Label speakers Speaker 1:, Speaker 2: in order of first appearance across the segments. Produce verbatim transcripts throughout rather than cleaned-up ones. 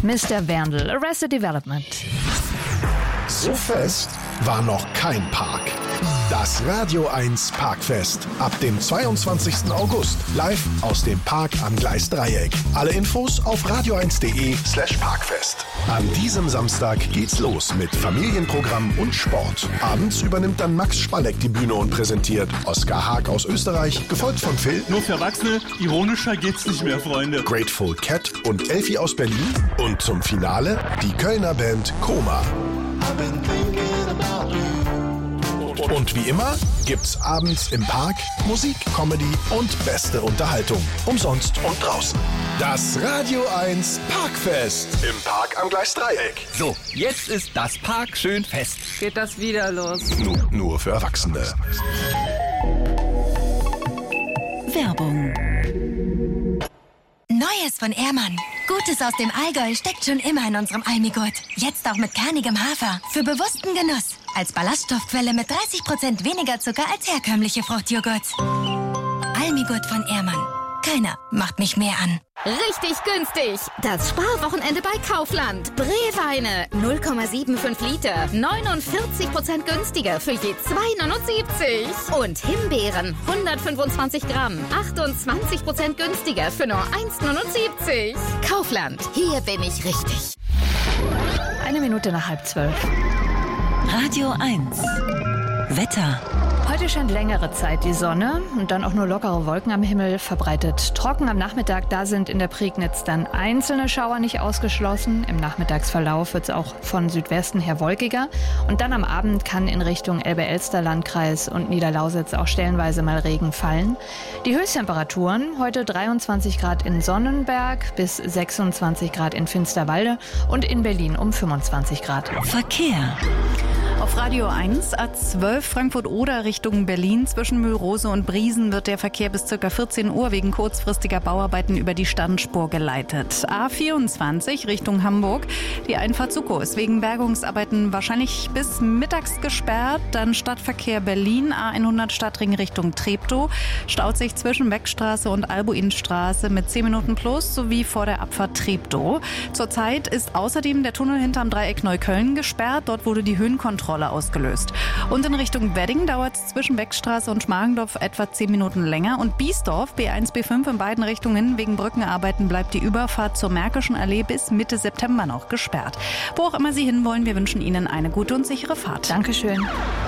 Speaker 1: Mister Vandal, Arrested Development.
Speaker 2: So fest war noch kein Park. Das Radio eins Parkfest. Ab dem zweiundzwanzigsten August. Live aus dem Park am Gleisdreieck. Alle Infos auf radio eins punkt de slash parkfest. An diesem Samstag geht's los mit Familienprogramm und Sport. Abends übernimmt dann Max Spalleck die Bühne und präsentiert Oskar Haag aus Österreich, gefolgt von Phil.
Speaker 3: Nur für Erwachsene, ironischer geht's nicht mehr, Freunde.
Speaker 2: Grateful Cat und Elfie aus Berlin. Und zum Finale die Kölner Band Koma. Und wie immer gibt's abends im Park Musik, Comedy und beste Unterhaltung. Umsonst und draußen. Das Radio eins Parkfest im Park am Gleisdreieck.
Speaker 4: So, jetzt ist das Park schön fest.
Speaker 5: Geht das wieder los?
Speaker 2: Nur, nur für Erwachsene.
Speaker 6: Werbung. Neues von Ehrmann. Gutes aus dem Allgäu steckt schon immer in unserem Almigurt. Jetzt auch mit kernigem Hafer. Für bewussten Genuss. Als Ballaststoffquelle mit dreißig Prozent weniger Zucker als herkömmliche Fruchtjoghurts. Almigurt von Ehrmann. Keiner macht mich mehr an.
Speaker 7: Richtig günstig. Das Sparwochenende bei Kaufland. Breweine null Komma fünfundsiebzig Liter. neunundvierzig Prozent günstiger für je zwei Komma neunundsiebzig. Und Himbeeren hundertfünfundzwanzig Gramm. achtundzwanzig Prozent günstiger für nur eins Komma neunundsiebzig. Kaufland. Hier bin ich richtig.
Speaker 1: Eine Minute nach halb zwölf.
Speaker 6: Radio eins. Wetter.
Speaker 1: Heute scheint längere Zeit die Sonne und dann auch nur lockere Wolken am Himmel, verbreitet trocken am Nachmittag. Da sind in der Prignitz dann einzelne Schauer nicht ausgeschlossen. Im Nachmittagsverlauf wird es auch von Südwesten her wolkiger. Und dann am Abend kann in Richtung Elbe-Elster-Landkreis und Niederlausitz auch stellenweise mal Regen fallen. Die Höchsttemperaturen heute dreiundzwanzig Grad in Sonnenberg bis sechsundzwanzig Grad in Finsterwalde und in Berlin um fünfundzwanzig Grad.
Speaker 6: Verkehr.
Speaker 5: Auf Radio eins, A zwölf Frankfurt-Oder Richtung Berlin. Zwischen Mühlrose und Briesen wird der Verkehr bis ca. vierzehn Uhr wegen kurzfristiger Bauarbeiten über die Standspur geleitet. A vierundzwanzig Richtung Hamburg. Die Einfahrt Suckow ist wegen Bergungsarbeiten wahrscheinlich bis mittags gesperrt. Dann Stadtverkehr Berlin, A hundert Stadtring Richtung Treptow. Staut sich zwischen Beckstraße und Albuinstraße mit zehn Minuten plus sowie vor der Abfahrt Treptow. Zurzeit ist außerdem der Tunnel hinterm Dreieck Neukölln gesperrt. Dort wurde die Höhenkontrolle ausgelöst. Und in Richtung Wedding dauert es zwischen Beckstraße und Schmargendorf etwa zehn Minuten länger. Und Biesdorf, B eins, B fünf in beiden Richtungen. Wegen Brückenarbeiten bleibt die Überfahrt zur Märkischen Allee bis Mitte September noch gesperrt. Wo auch immer Sie hinwollen, wir wünschen Ihnen eine gute und sichere Fahrt.
Speaker 1: Dankeschön.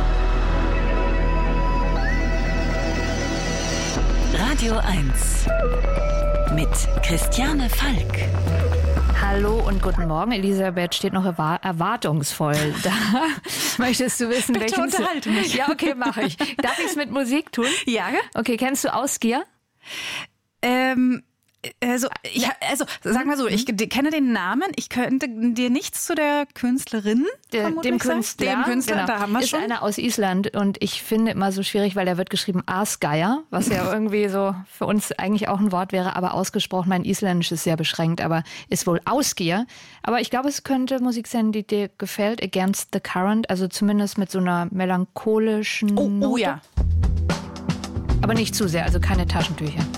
Speaker 6: Radio eins. Mit Christiane Falk.
Speaker 1: Hallo und guten Morgen. Elisabeth steht noch erwar- erwartungsvoll da. Möchtest du wissen,
Speaker 5: Bitte
Speaker 1: welchen...
Speaker 5: unterhalte mich.
Speaker 1: Ja, okay, mache ich. Darf ich es mit Musik tun?
Speaker 5: Ja.
Speaker 1: Okay, kennst du Ausgier?
Speaker 5: Ähm... Also, ich, also, sag mal so, ich kenne den Namen, ich könnte dir nichts zu der Künstlerin
Speaker 1: Der, dem Künstler,
Speaker 5: Dem Künstler,
Speaker 1: genau.
Speaker 5: da haben wir
Speaker 1: ist
Speaker 5: schon.
Speaker 1: einer aus Island und ich finde immer so schwierig, weil der wird geschrieben Asgeir, was ja irgendwie so für uns eigentlich auch ein Wort wäre, aber ausgesprochen, mein Isländisch ist sehr beschränkt, aber ist wohl Ausgier. Aber ich glaube, es könnte Musik sein, die dir gefällt, Against the Current, also zumindest mit so einer melancholischen
Speaker 5: Oh, oh
Speaker 1: Note.
Speaker 5: ja.
Speaker 1: Aber nicht zu sehr, also keine Taschentücher.